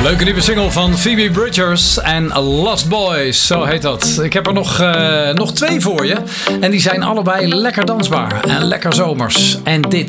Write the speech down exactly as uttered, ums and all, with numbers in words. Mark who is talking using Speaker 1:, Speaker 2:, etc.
Speaker 1: Leuke nieuwe single van Phoebe Bridgers en Lost Boys, zo heet dat. Ik heb er nog, uh, nog twee voor je. En die zijn allebei lekker dansbaar en lekker zomers. En dit